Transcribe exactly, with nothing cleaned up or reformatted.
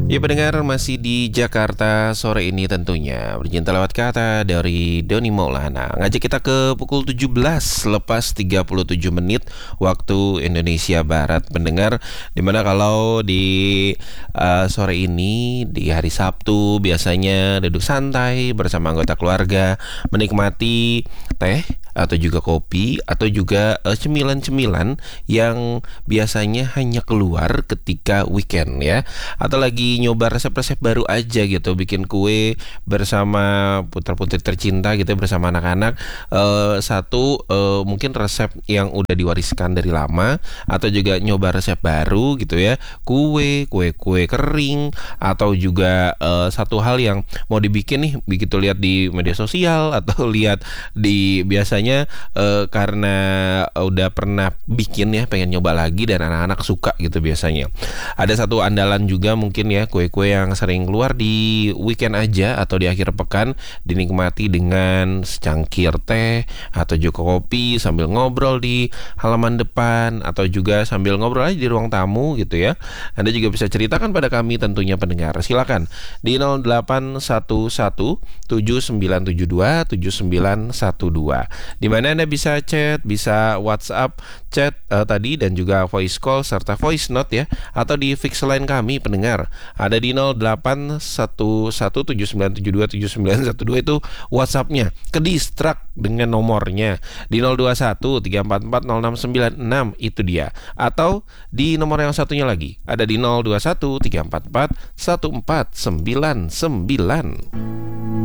Ya pendengar, masih di Jakarta sore ini tentunya Bercinta Lewat Kata dari Doni Maulana ngajak kita ke pukul tujuh belas lepas tiga puluh tujuh menit waktu Indonesia Barat. Pendengar, dimana kalau di uh, sore ini di hari Sabtu biasanya duduk santai bersama anggota keluarga, menikmati teh atau juga kopi atau juga uh, cemilan-cemilan yang biasanya hanya keluar ketika weekend ya, atau lagi nyoba resep-resep baru aja gitu, bikin kue bersama putra-putri tercinta gitu ya, bersama anak-anak. Eh, satu eh, mungkin resep yang udah diwariskan dari lama, atau juga nyoba resep baru gitu ya, kue kue kue kering, atau juga eh, satu hal yang mau dibikin nih begitu lihat di media sosial atau lihat di biasanya eh, karena udah pernah bikin ya, pengen nyoba lagi dan anak-anak suka gitu biasanya. Ada satu andalan juga mungkin ya, kue-kue yang sering keluar di weekend aja atau di akhir pekan, dinikmati dengan secangkir teh atau juga kopi sambil ngobrol di halaman depan, atau juga sambil ngobrol aja di ruang tamu gitu ya. Anda juga bisa ceritakan pada kami tentunya pendengar. Silakan di nol delapan satu satu tujuh sembilan tujuh dua tujuh sembilan satu dua, di mana Anda bisa chat, bisa WhatsApp, chat uh, tadi, dan juga voice call serta voice note ya, atau di fix line kami pendengar ada di nol delapan satu satu tujuh sembilan tujuh dua tujuh sembilan satu dua, itu WhatsApp-nya. Ke distract dengan nomornya di nol dua satu tiga empat empat nol enam sembilan enam, itu dia. Atau di nomor yang satunya lagi ada di nol dua satu tiga empat empat satu empat sembilan sembilan.